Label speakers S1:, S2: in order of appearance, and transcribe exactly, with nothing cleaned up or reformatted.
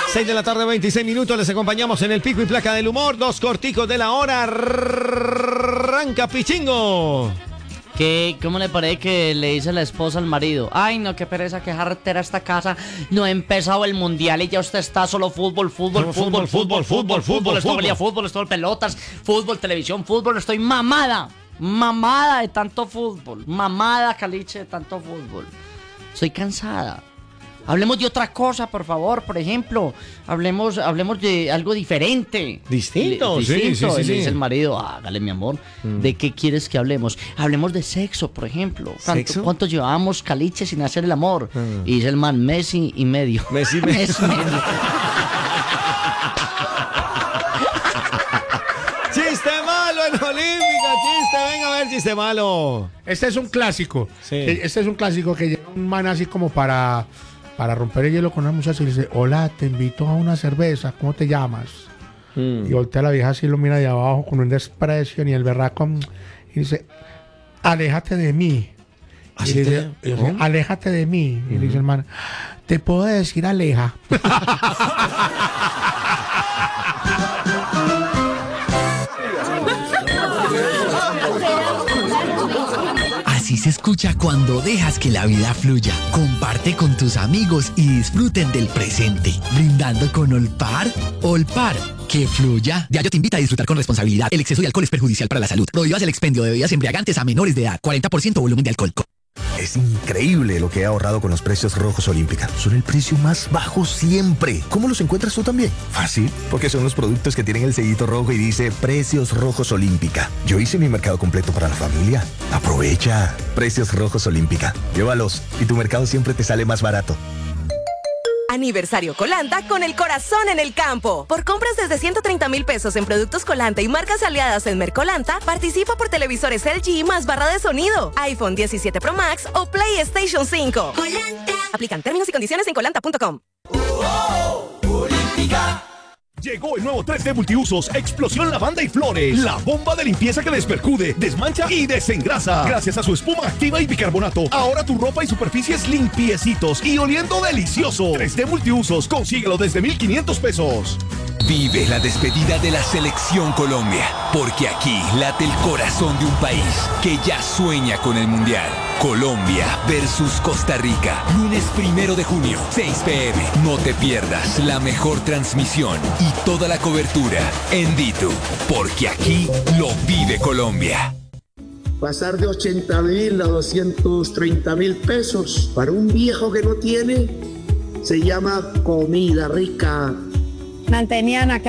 S1: seis de la tarde, veintiséis minutos. Les acompañamos en el Pico y Placa del Humor. Dos corticos de la hora. Arranca Pichingo.
S2: ¿Qué, ¿Cómo le parece que le dice la esposa al marido? Ay, no, qué pereza, qué jartera esta casa. No ha empezado el mundial y ya usted está solo fútbol, fútbol,
S1: No,
S2: fútbol, fútbol, fútbol, fútbol. Esto
S1: fútbol.
S2: valía fútbol, esto pelotas, fútbol, televisión, fútbol. Estoy mamada, mamada de tanto fútbol. Mamada, caliche, de tanto fútbol. Estoy cansada. Hablemos de otra cosa, por favor. Por ejemplo, hablemos, hablemos de algo diferente.
S1: Distinto,
S2: Le-
S1: sí,
S2: distinto.
S1: sí, sí,
S2: Y le
S1: sí.
S2: dice el marido, hágale, mi amor.
S1: Mm.
S2: ¿De qué quieres que hablemos? Hablemos de sexo, por ejemplo. ¿Cuánto,
S1: ¿Sexo?
S2: ¿Cuánto llevábamos caliche sin hacer el amor?
S1: Mm.
S2: Y dice el man, Messi y medio.
S1: Messi y medio.
S2: Messi y medio.
S1: ¡Chiste malo en Olímpica! ¡Chiste! Venga a ver, chiste malo.
S3: Este es un clásico.
S1: Sí.
S3: Este es un clásico que llega un man así como para, para romper el hielo con una muchacha y le dice, hola, te invito a una cerveza, ¿cómo te llamas?
S1: Mm.
S3: Y voltea a la vieja así, lo mira de abajo con un desprecio ni el berraco mm, y dice, aléjate de mí.
S1: ¿Así
S3: Y le
S1: te-
S3: dice, y dice,
S1: ¿cómo?
S3: aléjate de mí. Y le dice el man, te puedo decir aleja.
S4: Así se escucha cuando dejas que la vida fluya. Comparte con tus amigos y disfruten del presente. Brindando con Olpar. Olpar, que fluya. Diageo te invita a disfrutar con responsabilidad. El exceso de alcohol es perjudicial para la salud. Prohíbas el expendio de bebidas embriagantes a menores de edad. cuarenta por ciento volumen de alcohol.
S5: Es increíble lo que he ahorrado con los precios rojos Olímpica. Son el precio más bajo siempre. ¿Cómo los encuentras tú también? Fácil, porque son los productos que tienen el sellito rojo y dice Precios Rojos Olímpica. Yo hice mi mercado completo para la familia. Aprovecha. Precios Rojos Olímpica. Llévalos y tu mercado siempre te sale más barato.
S6: Aniversario Colanta con el corazón en el campo. Por compras desde ciento treinta mil pesos en productos Colanta y marcas aliadas en Mercolanta, participa por televisores L G más barra de sonido, iPhone diecisiete Pro Max o PlayStation cinco. Colanta. Aplican términos y condiciones en colanta punto com.
S7: Llegó el nuevo tres D Multiusos Explosión Lavanda y Flores. La bomba de limpieza que despercude, desmancha y desengrasa. Gracias a su espuma activa y bicarbonato, ahora tu ropa y superficies limpiecitos y oliendo delicioso. tres D Multiusos, consíguelo desde mil quinientos pesos.
S8: Vive la despedida de la Selección Colombia, porque aquí late el corazón de un país que ya sueña con el Mundial. Colombia versus Costa Rica, lunes primero de junio, seis p m No te pierdas la mejor transmisión y toda la cobertura en Ditu, porque aquí lo vive Colombia.
S9: Pasar de ochenta mil a doscientos treinta mil pesos para un viejo que no tiene se llama comida rica.
S10: Mantenían acá